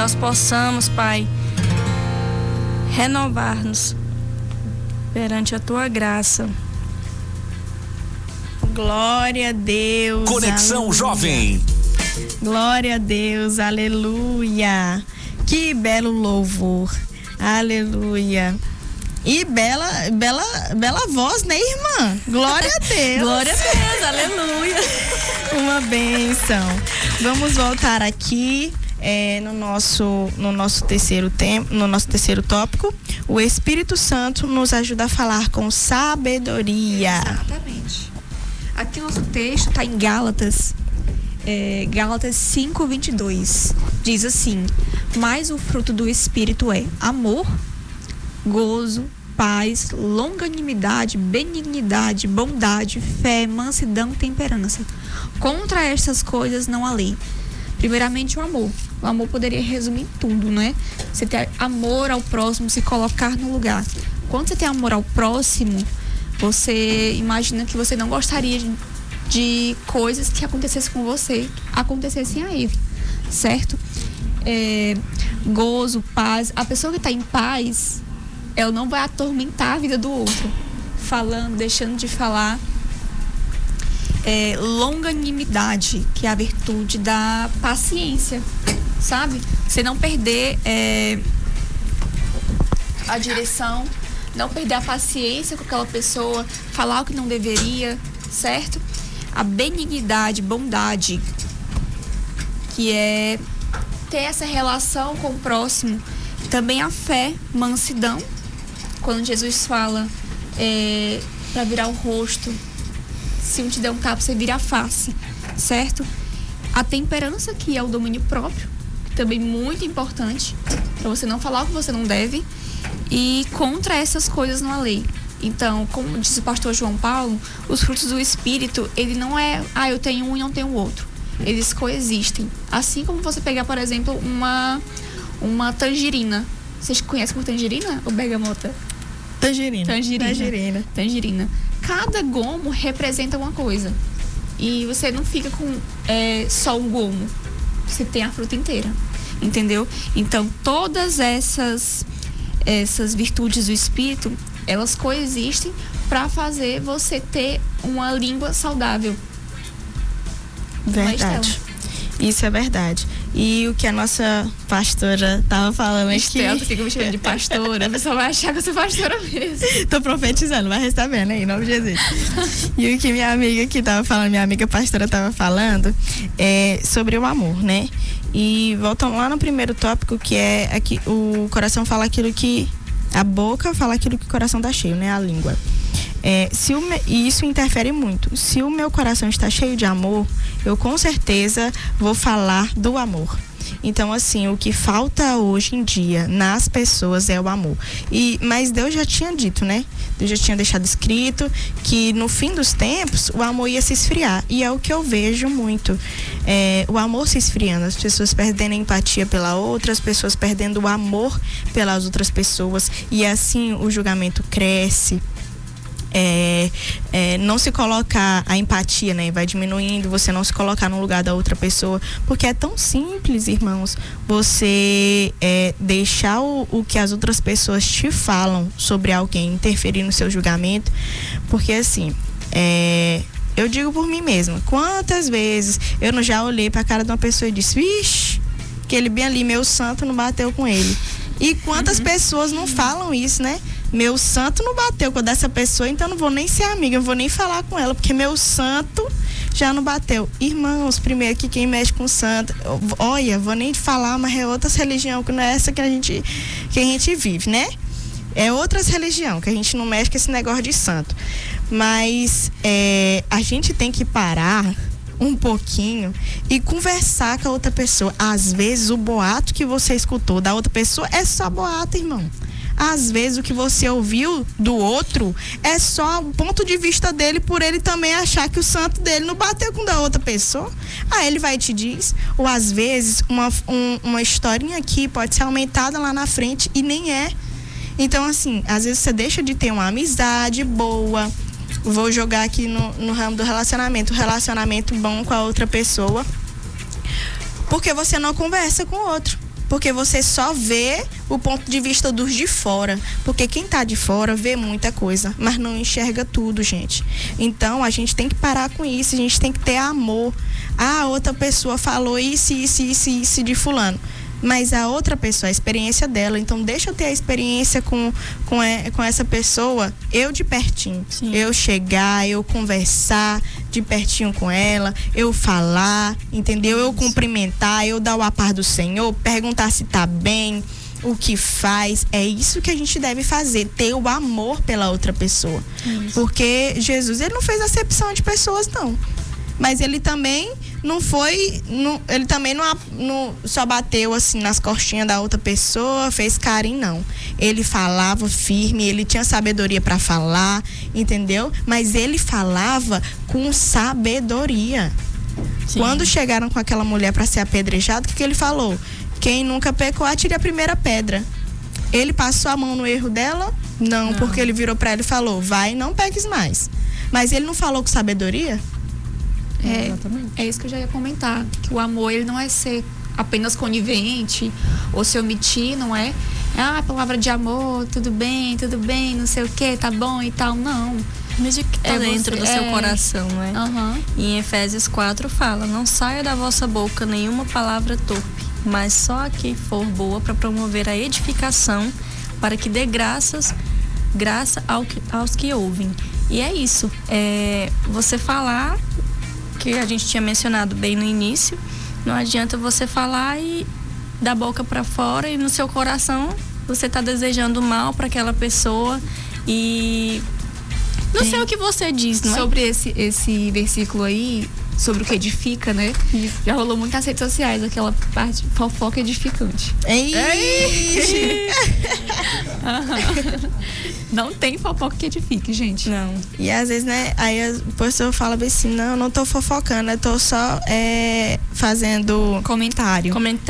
nós possamos, Pai, renovar-nos perante a Tua graça. Glória a Deus. Conexão aleluia. Jovem. Glória a Deus, aleluia. Que belo louvor, aleluia. E bela voz, né, irmã? Glória a Deus. Glória a Deus, aleluia. Uma bênção. Vamos voltar aqui no nosso terceiro tópico. O Espírito Santo nos ajuda a falar com sabedoria. Exatamente. Aqui o nosso texto está em Gálatas 5:22. Diz assim: mas o fruto do Espírito é amor, gozo, paz, longanimidade, benignidade, bondade, fé, mansidão, temperança. Contra estas coisas não há lei. Primeiramente, o amor. O amor poderia resumir tudo, né? Você ter amor ao próximo, se colocar no lugar. Quando você tem amor ao próximo, você imagina que você não gostaria de coisas que acontecessem com você, acontecessem a ele, certo? Gozo, paz. A pessoa que está em paz, ela não vai atormentar a vida do outro, falando, deixando de falar. Longanimidade, que é a virtude da paciência, sabe? Você não perder a direção, não perder a paciência com aquela pessoa, falar o que não deveria, certo? A benignidade, bondade, que é ter essa relação com o próximo. Também a fé, mansidão, quando Jesus fala para virar o rosto, se um te der um tapa, você vira a face, certo? A temperança, que é o domínio próprio, também muito importante, para você não falar o que você não deve, e contra essas coisas não há lei. Então, como disse o pastor João Paulo, os frutos do Espírito, ele não é, eu tenho um e não tenho o outro. Eles coexistem. Assim como você pegar, por exemplo, uma tangerina. Vocês conhecem por tangerina ou bergamota? Tangerina. Cada gomo representa uma coisa. E você não fica com só um gomo. Você tem a fruta inteira. Entendeu? Então, todas essas virtudes do Espírito, elas coexistem para fazer você ter uma língua saudável. Verdade. Isso é verdade. E o que a nossa pastora estava falando aqui... Ela fica me chamando de pastora, a pessoa vai achar que eu sou pastora mesmo. Tô profetizando, vai recebendo aí, em nome de Jesus. E o que minha amiga que estava falando, minha amiga pastora estava falando, é sobre o amor, né? E voltamos lá no primeiro tópico, que é aqui, o coração fala aquilo que... A boca fala aquilo que o coração tá cheio, né? A língua. E isso interfere muito. Se o meu coração está cheio de amor, eu com certeza vou falar do amor. Então, assim, o que falta hoje em dia nas pessoas é o amor. Mas Deus já tinha dito, né? Deus já tinha deixado escrito que no fim dos tempos o amor ia se esfriar. E é o que eu vejo muito. O amor se esfriando, as pessoas perdendo a empatia pela outra, as pessoas perdendo o amor pelas outras pessoas. E assim o julgamento cresce. Não se colocar a empatia, né? Vai diminuindo, você não se colocar no lugar da outra pessoa, porque é tão simples, irmãos, você deixar o que as outras pessoas te falam sobre alguém interferir no seu julgamento, porque assim, eu digo por mim mesma, quantas vezes eu não já olhei pra cara de uma pessoa e disse, vixe, aquele bem ali, meu santo não bateu com ele. E quantas pessoas não falam isso, né? Meu santo não bateu com dessa pessoa, então não vou nem ser amiga, não vou nem falar com ela, porque meu santo já não bateu. Irmãos, primeiro que quem mexe com santo, olha, vou nem falar, mas é outras religião que não é essa que a gente vive, né? É outras religião, que a gente não mexe com esse negócio de santo. Mas a gente tem que parar um pouquinho e conversar com a outra pessoa. Às vezes o boato que você escutou da outra pessoa é só boato, irmão. Às vezes o que você ouviu do outro é só o ponto de vista dele, por ele também achar que o santo dele não bateu com o da outra pessoa. Aí ele vai e te diz. Ou às vezes uma historinha aqui pode ser aumentada lá na frente e nem é. Então assim, às vezes você deixa de ter uma amizade boa. Vou jogar aqui no ramo do relacionamento bom com a outra pessoa, porque você não conversa com o outro. Porque você só vê o ponto de vista dos de fora. Porque quem tá de fora vê muita coisa, mas não enxerga tudo, gente. Então, a gente tem que parar com isso, a gente tem que ter amor. Ah, outra pessoa falou isso de fulano. Mas a outra pessoa, a experiência dela. Então, deixa eu ter a experiência com essa pessoa, eu de pertinho. Sim. Eu chegar, eu conversar de pertinho com ela, eu falar, entendeu? Eu cumprimentar, eu dar o a paz do Senhor, perguntar se tá bem, o que faz. É isso que a gente deve fazer, ter o amor pela outra pessoa. Isso. Porque Jesus, ele não fez acepção de pessoas, não. Mas ele também não foi, ele também não só bateu assim nas costinhas da outra pessoa, fez carinho, não. Ele falava firme, ele tinha sabedoria para falar, entendeu? Mas ele falava com sabedoria. Sim. Quando chegaram com aquela mulher para ser apedrejada, o que ele falou? Quem nunca pecou, atire a primeira pedra. Ele passou a mão no erro dela? Não, porque ele virou para ela e falou, vai, não peques mais. Mas ele não falou com sabedoria? É isso que eu já ia comentar, que o amor, ele não é ser apenas conivente ou se omitir, não é? Ah, palavra de amor, tudo bem, não sei o que, tá bom e tal, não. Mas o que tá dentro do seu coração, não é? Uhum. E em Efésios 4 fala, não saia da vossa boca nenhuma palavra torpe, mas só a que for boa para promover a edificação, para que dê graça aos que ouvem. E é isso, você falar, que a gente tinha mencionado bem no início, não adianta você falar e da boca para fora e no seu coração você tá desejando mal para aquela pessoa e não sei o que você diz, não é? Sobre esse versículo aí, sobre o que edifica, né? Já rolou muito nas redes sociais, aquela parte fofoca edificante. Não tem fofoca que edifique, gente. Não. E às vezes, né, aí a pessoa fala assim, não, eu não tô fofocando, eu tô só fazendo Comentários.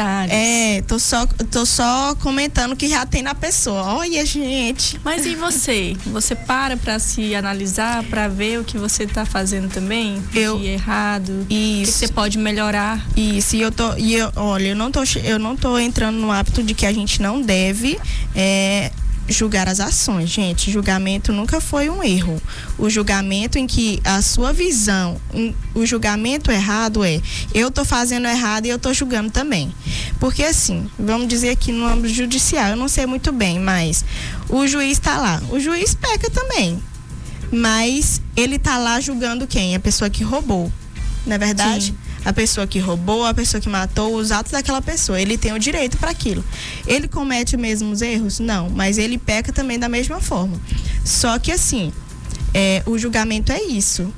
tô só comentando o que já tem na pessoa. Olha, gente. Mas e você? Você para se analisar, para ver o que você tá fazendo também? De errado? Isso. O que você pode melhorar? Isso, olha, eu não tô entrando no hábito de que a gente não deve julgar as ações, gente. Julgamento nunca foi um erro. O julgamento em que a sua visão, o julgamento errado eu tô fazendo errado e eu tô julgando também. Porque assim, vamos dizer aqui no âmbito judicial, eu não sei muito bem, mas o juiz tá lá. O juiz peca também. Mas ele tá lá julgando quem? A pessoa que roubou. Não é verdade? Sim. A pessoa que roubou, a pessoa que matou, os atos daquela pessoa. Ele tem o direito para aquilo. Ele comete os mesmos erros? Não, mas ele peca também da mesma forma. Só que assim, o julgamento é isso.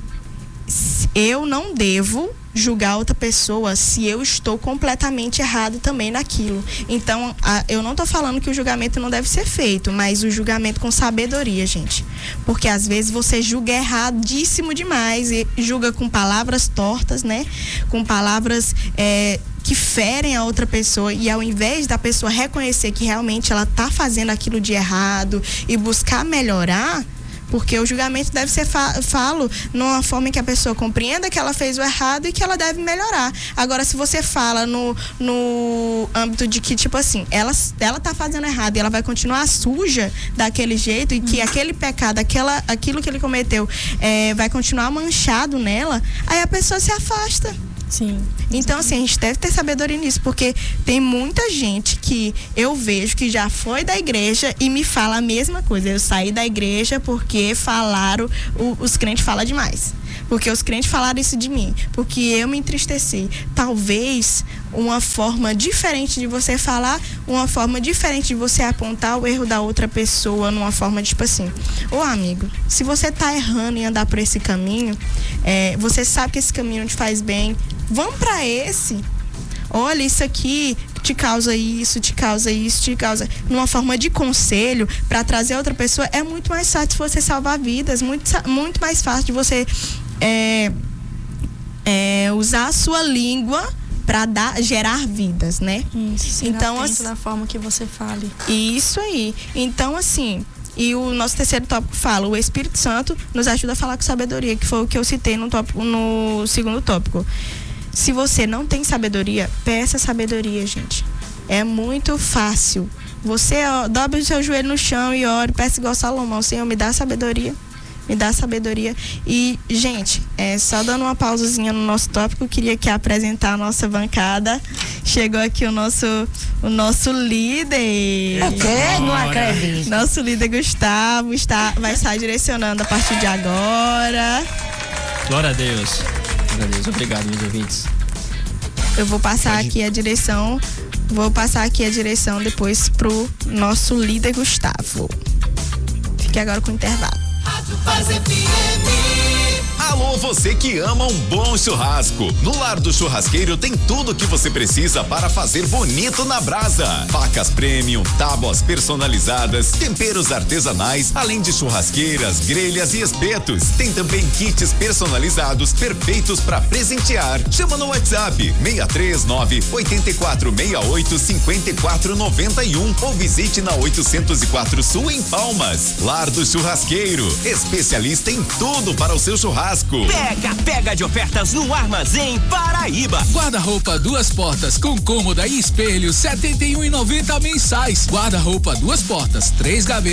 Eu não devo julgar outra pessoa se eu estou completamente errado também naquilo. Então, eu não tô falando que o julgamento não deve ser feito, mas o julgamento com sabedoria, gente. Porque às vezes você julga erradíssimo demais e julga com palavras tortas, né? Com palavras que ferem a outra pessoa, e ao invés da pessoa reconhecer que realmente ela tá fazendo aquilo de errado e buscar melhorar, porque o julgamento deve ser falo numa forma em que a pessoa compreenda que ela fez o errado e que ela deve melhorar. Agora, se você fala no âmbito de que, tipo assim, ela tá fazendo errado e ela vai continuar suja daquele jeito e que aquele pecado, aquilo que ele cometeu vai continuar manchado nela, aí a pessoa se afasta. Sim. Então, assim, a gente deve ter sabedoria nisso, porque tem muita gente que eu vejo que já foi da igreja e me fala a mesma coisa. Eu saí da igreja porque falaram, os crentes falam demais. Porque os crentes falaram isso de mim, porque eu me entristeci. Talvez uma forma diferente de você falar, uma forma diferente de você apontar o erro da outra pessoa, numa forma de, tipo assim, ô amigo, se você tá errando em andar por esse caminho, você sabe que esse caminho te faz bem, vamos pra esse. Olha, isso aqui te causa isso, te causa isso, te causa... Numa forma de conselho, para trazer outra pessoa, é muito mais fácil de você salvar vidas, muito mais fácil de você usar a sua língua para gerar vidas, né? Isso, então, assim, da forma que você fale. Isso aí. Então, assim, e o nosso terceiro tópico fala, o Espírito Santo nos ajuda a falar com sabedoria, que foi o que eu citei no segundo tópico. Se você não tem sabedoria, peça sabedoria, gente. É muito fácil. Você dobre o seu joelho no chão e ore, peça igual Salomão: Senhor, me dá sabedoria. Me dá sabedoria. E, gente, só dando uma pausazinha no nosso tópico, queria aqui apresentar a nossa bancada. Chegou aqui o nosso líder. O quê? Não acredito. Nosso líder Gustavo vai estar direcionando a partir de agora. Glória a Deus. Glória a Deus. Obrigado, meus ouvintes. Eu vou passar aqui a direção. Vou passar aqui a direção depois pro nosso líder Gustavo. Fique agora com o intervalo. Alô, você que ama um bom churrasco. No Lar do Churrasqueiro tem tudo o que você precisa para fazer bonito na brasa. Facas premium, tábuas personalizadas, temperos artesanais, além de churrasqueiras, grelhas e espetos. Tem também kits personalizados perfeitos para presentear. Chama no WhatsApp 639-8468-5491 ou visite na 804 Sul em Palmas. Lar do Churrasqueiro, especialista em tudo para o seu churrasco. Pega de ofertas no Armazém Paraíba. Guarda-roupa 2 portas com cômoda e espelho, R$ 71,90 mensais. Guarda-roupa 2 portas, 3 gavetas.